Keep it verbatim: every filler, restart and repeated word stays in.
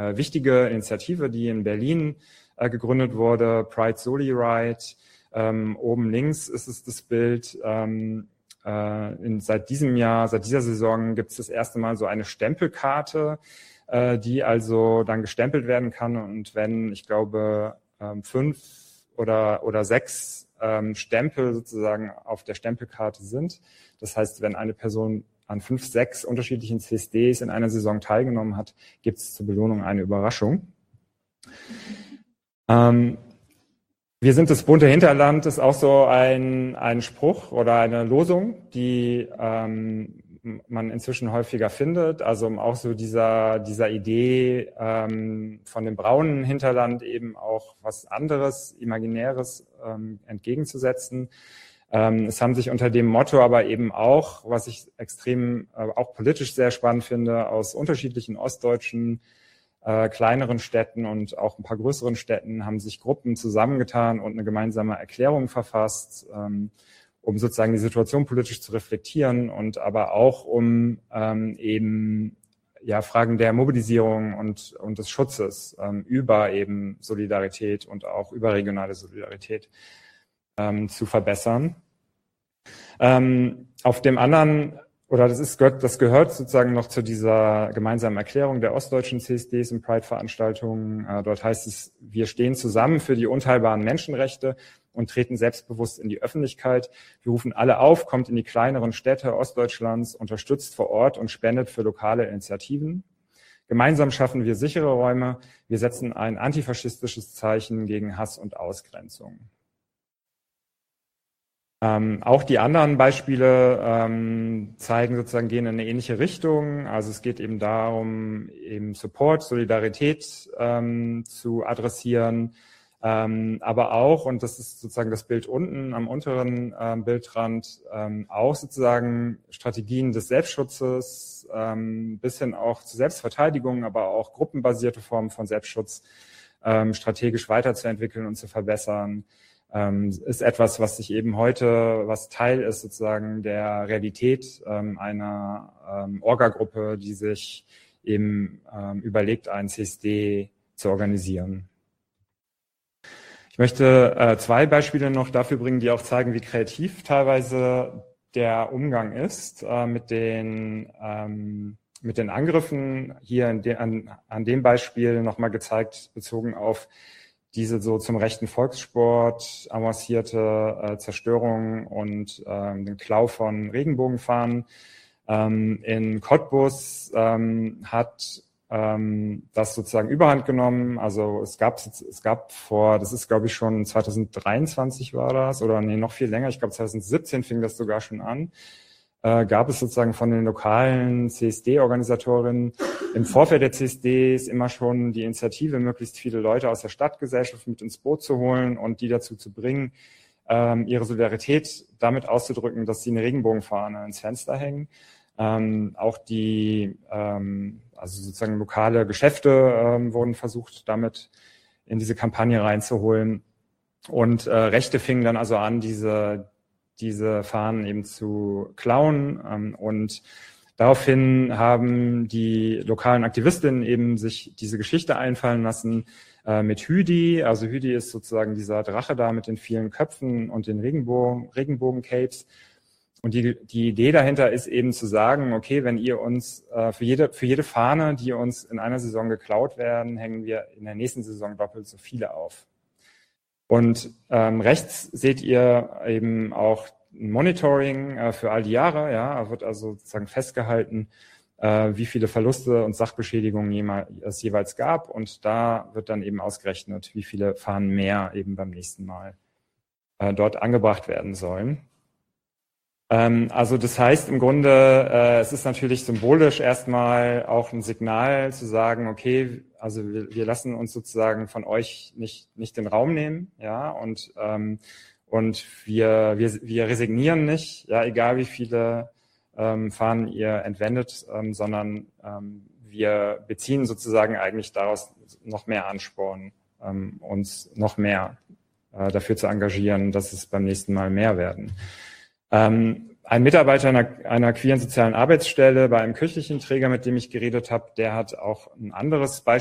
äh, wichtige Initiative, die in Berlin äh, gegründet wurde, Pride Soli Ride. Ähm, oben links ist es das Bild. Ähm, äh, in, seit diesem Jahr, seit dieser Saison gibt es das erste Mal so eine Stempelkarte, äh, die also dann gestempelt werden kann. Und wenn, ich glaube, ähm, fünf oder, oder sechs ähm, Stempel sozusagen auf der Stempelkarte sind, das heißt, wenn eine Person an fünf, sechs unterschiedlichen C S Ds in einer Saison teilgenommen hat, gibt es zur Belohnung eine Überraschung. Ähm, Wir sind das bunte Hinterland ist auch so ein, ein Spruch oder eine Losung, die ähm, man inzwischen häufiger findet. Also um auch so dieser, dieser Idee ähm, von dem braunen Hinterland eben auch was anderes, Imaginäres ähm, entgegenzusetzen. Ähm, es haben sich unter dem Motto aber eben auch, was ich extrem äh, auch politisch sehr spannend finde, aus unterschiedlichen ostdeutschen Äh, kleineren Städten und auch ein paar größeren Städten haben sich Gruppen zusammengetan und eine gemeinsame Erklärung verfasst, ähm, um sozusagen die Situation politisch zu reflektieren und aber auch um ähm, eben ja Fragen der Mobilisierung und und des Schutzes ähm, über eben Solidarität und auch überregionale Solidarität ähm, zu verbessern. Ähm, auf dem anderen Oder das ist, das gehört sozusagen noch zu dieser gemeinsamen Erklärung der ostdeutschen C S Ds und Pride-Veranstaltungen. Äh, dort heißt es, wir stehen zusammen für die unteilbaren Menschenrechte und treten selbstbewusst in die Öffentlichkeit. Wir rufen alle auf, kommt in die kleineren Städte Ostdeutschlands, unterstützt vor Ort und spendet für lokale Initiativen. Gemeinsam schaffen wir sichere Räume. Wir setzen ein antifaschistisches Zeichen gegen Hass und Ausgrenzung. Ähm, auch die anderen Beispiele ähm, zeigen sozusagen, gehen in eine ähnliche Richtung. Also es geht eben darum, eben Support, Solidarität ähm, zu adressieren, ähm, aber auch, und das ist sozusagen das Bild unten am unteren ähm, Bildrand, ähm, auch sozusagen Strategien des Selbstschutzes, ähm, bis hin auch zur Selbstverteidigung, aber auch gruppenbasierte Formen von Selbstschutz ähm, strategisch weiterzuentwickeln und zu verbessern. Ähm, ist etwas, was sich eben heute, was Teil ist sozusagen der Realität ähm, einer ähm, Orga-Gruppe, die sich eben ähm, überlegt, einen C S D zu organisieren. Ich möchte äh, zwei Beispiele noch dafür bringen, die auch zeigen, wie kreativ teilweise der Umgang ist äh, mit den ähm, mit den Angriffen. Hier in de, an, an dem Beispiel nochmal gezeigt, bezogen auf diese so zum rechten Volkssport avancierte äh, Zerstörung und ähm, den Klau von Regenbogenfahnen. Ähm, in Cottbus ähm, hat ähm, das sozusagen überhand genommen. Also es gab es gab vor, das ist glaube ich schon zwanzig dreiundzwanzig war das, oder nee, noch viel länger, ich glaube zwanzig siebzehn fing das sogar schon an. Äh, gab es sozusagen von den lokalen C S D-Organisatorinnen im Vorfeld der C S Ds immer schon die Initiative, möglichst viele Leute aus der Stadtgesellschaft mit ins Boot zu holen und die dazu zu bringen, ähm, ihre Solidarität damit auszudrücken, dass sie eine Regenbogenfahne ins Fenster hängen. Ähm, auch die, ähm, also sozusagen lokale Geschäfte ähm, wurden versucht, damit in diese Kampagne reinzuholen. Und äh, Rechte fingen dann also an, diese diese Fahnen eben zu klauen. Ähm, und daraufhin haben die lokalen Aktivistinnen eben sich diese Geschichte einfallen lassen äh, mit Hüdi. Also Hüdi ist sozusagen dieser Drache da mit den vielen Köpfen und den Regenbogen, Regenbogen-Capes. Und die, die Idee dahinter ist eben zu sagen, okay, wenn ihr uns äh, für jede, für jede Fahne, die uns in einer Saison geklaut werden, hängen wir in der nächsten Saison doppelt so viele auf. Und ähm, rechts seht ihr eben auch ein Monitoring äh, für all die Jahre. Ja, wird also sozusagen festgehalten, äh, wie viele Verluste und Sachbeschädigungen jemals, es jeweils gab. Und da wird dann eben ausgerechnet, wie viele Fahnen mehr eben beim nächsten Mal äh, dort angebracht werden sollen. Ähm, also das heißt im Grunde, äh, es ist natürlich symbolisch erstmal auch ein Signal zu sagen, okay, also wir, wir lassen uns sozusagen von euch nicht nicht den Raum nehmen, ja, und ähm, und wir wir wir resignieren nicht, ja, egal wie viele ähm, Fahnen ihr entwendet, ähm, sondern ähm, wir beziehen sozusagen eigentlich daraus noch mehr Ansporn, ähm, uns noch mehr äh, dafür zu engagieren, dass es beim nächsten Mal mehr werden. Ähm, ein Mitarbeiter einer, einer queeren sozialen Arbeitsstelle bei einem kirchlichen Träger, mit dem ich geredet habe, der hat auch ein anderes Beispiel